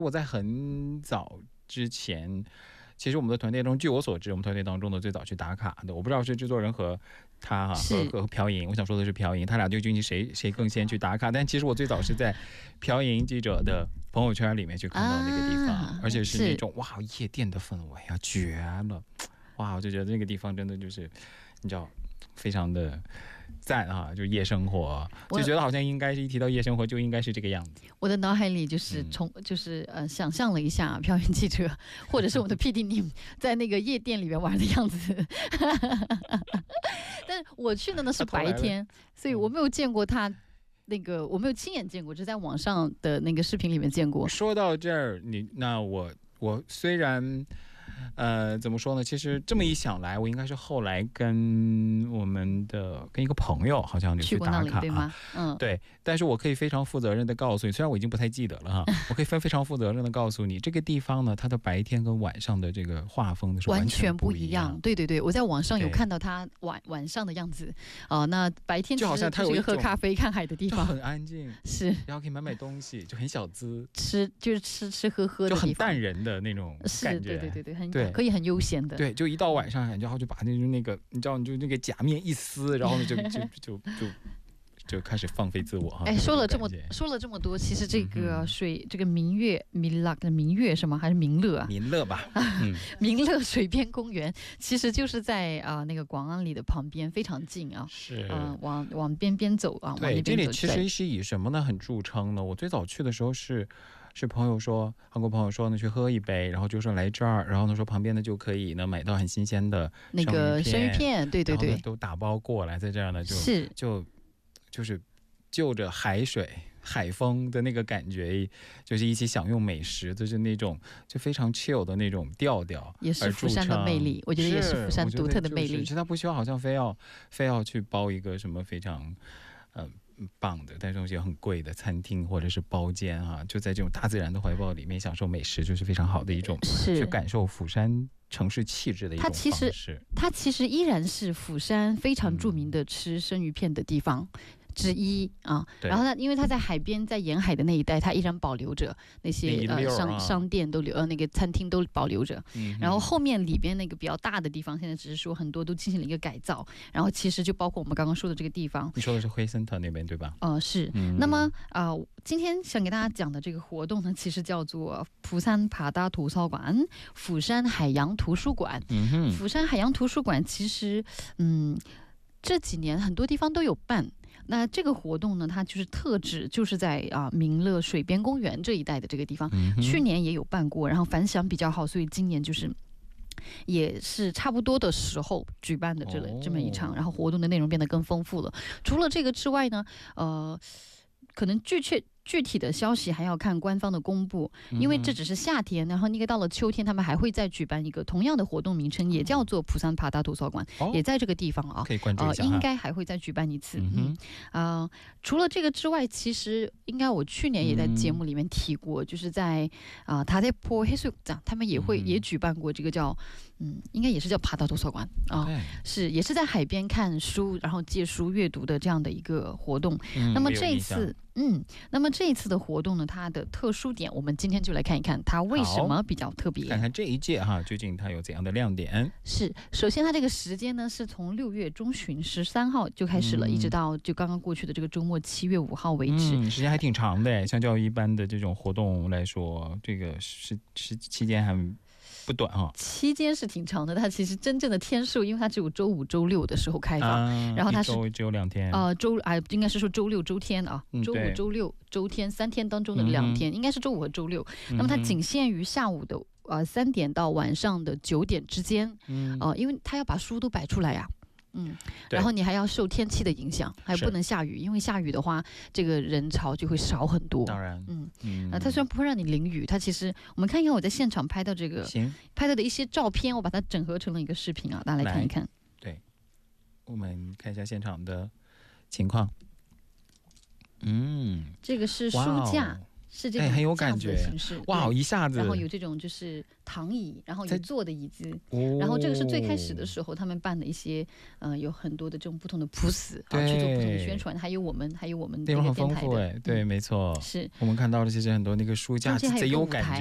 我在很早之前，其实我们的团队中，据我所知，我们团队当中的最早去打卡的，我不知道是制作人和他和朴莹，我想说的是朴莹，他俩究竟谁更先去打卡？但其实我最早是在朴莹记者的朋友圈里面去看到那个地方，而且是那种哇夜店的氛围啊，绝了！哇，我就觉得那个地方真的就是你知道非常的赞啊，就夜生活，就觉得好像应该是一提到夜生活就应该是这个样子。 我的脑海里就是想象了一下朴元记者或者是我们的 PD 你在那个夜店里面玩的样子但是我去的呢是白天，所以我没有见过他那个，我没有亲眼见过，只在网上的那个视频里面见过。 说到这儿，我虽然怎么说呢？其实这么一想来，我应该是后来跟一个朋友好像就去打卡， 对吗？ 对。但是我可以非常负责任的告诉你，虽然我已经不太记得了哈，我可以非常负责任的告诉你，这个地方呢，它的白天跟晚上的这个画风是完全不一样。 对对对，我在网上有看到它晚上的样子那白天就好像它有一喝咖啡看海的地方， 很安静， 是， 然后可以买东西，就很小资， 吃喝的地方， 就很淡人的那种感觉， 对，可以很悠闲的， 对，就一到晚上，然后就把那个你知道，你就那个假面一撕，然后呢就开始放飞自我哈。 说了这么多，其实这个这个明月是吗？还是明乐啊？ 明乐吧， 明乐水边公园其实就是在那个广安里的旁边，非常近啊。 是往边走啊。 对，这里其实是以什么呢很著称呢？我最早去的时候是朋友说，韩国朋友说呢去喝一杯，然后就说来这儿，然后呢说旁边呢就可以呢买到很新鲜的那个生鱼片，对对对， 都打包过来，在这儿呢就是就着海风的那个感觉，就是一起享用美食，就是那种就非常 chill 的那种调调， 也是釜山的魅力。我觉得也是釜山独特的魅力。 其实它不需要好像非要去包一个什么非常棒的，但是也很贵的餐厅或者是包间啊，就在这种大自然的怀抱里面享受美食，就是非常好的一种去感受釜山城市气质的一种方式。 它其实依然是釜山非常著名的吃生鱼片的地方之一啊，然后呢，因为它在海边，在沿海的那一带，它依然保留着那些商店都那个餐厅都保留着，然后后面里边那个比较大的地方，现在只是说很多都进行了一个改造，然后其实就包括我们刚刚说的这个地方。 你说的是辉森特那边对吧？ 是。那么今天想给大家讲的这个活动呢，其实叫做釜山바다도서관，釜山海洋图书馆。釜山海洋图书馆其实这几年很多地方都有办。那这个活动呢，它就是特指就是在明乐水边公园这一带的这个地方，去年也有办过，然后反响比较好，所以今年就是也是差不多的时候举办的这么一场，然后活动的内容变得更丰富了。除了这个之外呢，可能具体的消息还要看官方的公布，因为这只是夏天，然后那个到了秋天他们还会再举办一个同样的活动，名称也叫做釜山바다图书馆，也在这个地方啊， 可以关注一下， 应该还会再举办一次。除了这个之外，其实应该我去年也在节目里面提过，就是在다대포 해수욕장他们也举办过这个叫应该也是叫바다图书馆是也是在海边看书，然后借书阅读的这样的一个活动。那么这一次的活动呢，它的特殊点，我们今天就来看一看它为什么比较特别， 看看这一届究竟它有怎样的亮点。 是，首先它这个时间呢是从6月中旬13号就开始了，一直到就刚刚过去的这个周末7月5号为止， 时间还挺长的，相较于一般的这种活动来说，这个是期间还不短期间是挺长的，它其实真正的天数，因为它只有周5、周6的时候开放，然后它是只有2天应该是说周6、周天啊，周5、周6、周天3天当中的2天，应该是周5和周6。那么它仅限于下午的3点到晚上的9点之间，因为它要把书都摆出来呀。然后你还要受天气的影响，还不能下雨，因为下雨的话这个人潮就会少很多。 当然它虽然不会让你淋雨，它其实我们看一看我在现场拍到这个拍到的一些照片，我把它整合成了一个视频大家来看一看。 对，我们看一下现场的情况。 这个是书架， 是这种很有感觉形式。 哇，一下子， 然后有这种就是躺椅，然后有坐的椅子，然后这个是最开始的时候他们办的一些有很多的这种不同的普司去做不同的宣传，还有我们这个电台的内容很丰富对，没错， 是我们看到了其实很多那个书架贼有感觉。